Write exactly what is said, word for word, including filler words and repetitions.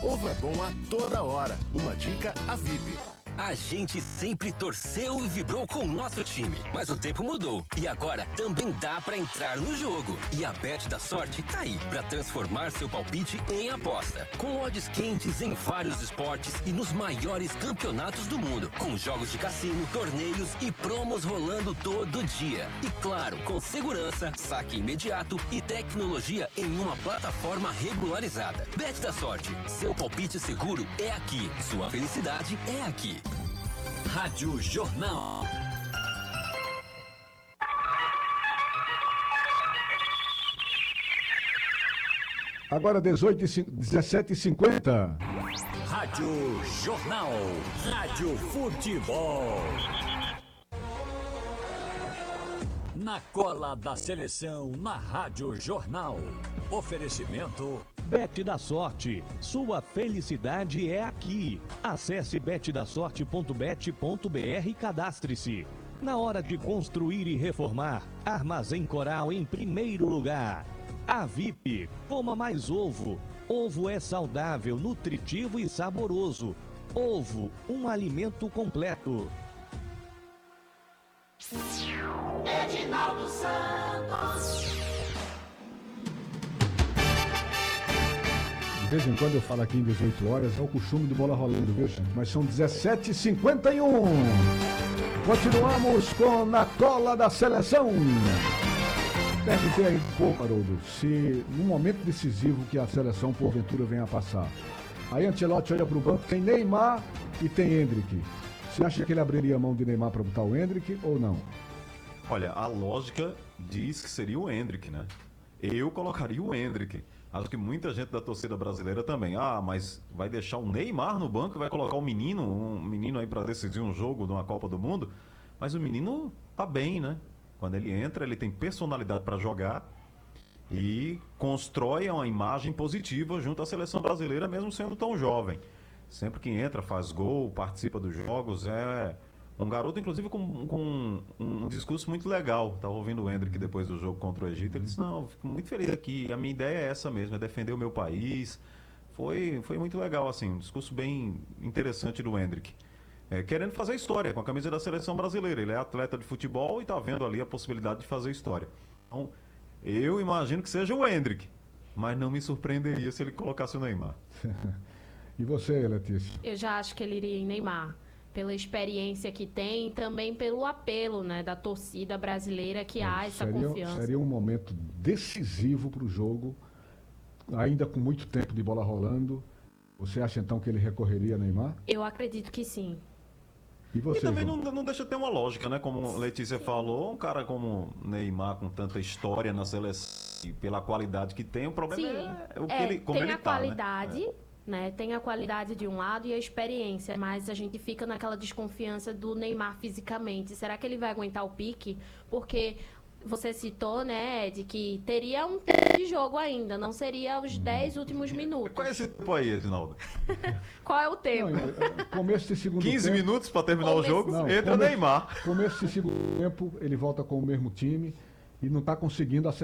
Ovo é bom a toda hora. Uma dica a V I P. A gente sempre torceu e vibrou com o nosso time, mas o tempo mudou e agora também dá pra entrar no jogo. E a Bet da Sorte tá aí pra transformar seu palpite em aposta, com odds quentes em vários esportes e nos maiores campeonatos do mundo, com jogos de cassino, torneios e promos rolando todo dia. E claro, com segurança, saque imediato e tecnologia em uma plataforma regularizada. Bet da Sorte, seu palpite seguro é aqui, sua felicidade é aqui. Rádio Jornal. Agora dezoito e dezessete e cinquenta. Rádio Jornal. Rádio Futebol. Na cola da seleção, na Rádio Jornal. Oferecimento Bet da Sorte. Sua felicidade é aqui. Acesse bet da sorte ponto bet ponto br e cadastre-se. Na hora de construir e reformar, Armazém Coral em primeiro lugar. A V I P, coma mais ovo. Ovo é saudável, nutritivo e saboroso. Ovo, um alimento completo. Edinaldo Santos. De vez em quando eu falo aqui em dezoito horas, é o costume do bola rolando, viu, gente? Mas são dezessete e cinquenta e um. Continuamos com Na Cola da Seleção. Perguntei aí um pouco, Haroldo, se no momento decisivo que a seleção porventura venha a passar, aí Ancelotti olha para o banco, tem Neymar e tem Endrick. Você acha que ele abriria a mão de Neymar para botar o Endrick ou não? Olha, a lógica diz que seria o Endrick, né? Eu colocaria o Endrick. Acho que muita gente da torcida brasileira também. Ah, mas vai deixar o Neymar no banco e vai colocar um menino, um menino aí para decidir um jogo de uma Copa do Mundo? Mas o menino tá bem, né? Quando ele entra, ele tem personalidade para jogar e constrói uma imagem positiva junto à seleção brasileira, mesmo sendo tão jovem. Sempre que entra, faz gol, participa dos jogos, é um garoto, inclusive, com, com um discurso muito legal. Estava ouvindo o Endrick depois do jogo contra o Egito, ele disse, não, fico muito feliz aqui, a minha ideia é essa mesmo, é defender o meu país. Foi, foi muito legal, assim, um discurso bem interessante do Endrick. É, querendo fazer história com a camisa da seleção brasileira. Ele é atleta de futebol e está vendo ali a possibilidade de fazer história. Então, eu imagino que seja o Endrick, mas não me surpreenderia se ele colocasse o Neymar. E você, Letícia? Eu já acho que ele iria em Neymar, pela experiência que tem e também pelo apelo, né, da torcida brasileira que é, há essa seria, confiança. Seria um momento decisivo para o jogo, ainda com muito tempo de bola rolando. Você acha então que ele recorreria a Neymar? Eu acredito que sim. E, você, e também João? não, não deixa de ter uma lógica, né? Como Letícia falou, um cara como Neymar, com tanta história na seleção e pela qualidade que tem, o problema Sim, é o que é, ele, como tem ele a tá, qualidade, né? né? Tem a qualidade de um lado e a experiência, mas a gente fica naquela desconfiança do Neymar fisicamente. Será que ele vai aguentar o pique? Porque você citou, né, Ed, que teria um tempo de jogo ainda, não seria os dez últimos minutos. Qual é esse tempo aí, Edinaldo? Qual é o tempo? Não, é, começo de segundo quinze tempo, minutos para terminar Começo- o jogo, Não, entra começo- Neymar. Começo de segundo tempo, ele volta com o mesmo time e não está conseguindo acertar.